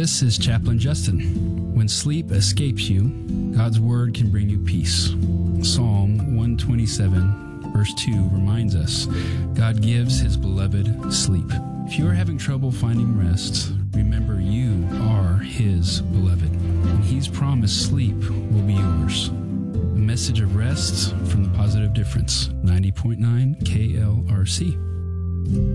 This is Chaplain Justin. When sleep escapes you, God's Word can bring you peace. Psalm 127, verse 2 reminds us, God gives His beloved sleep. If you are having trouble finding rest, remember you are His beloved, and He's promised sleep will be yours. A message of rest from the Positive Difference, 90.9 KLRC.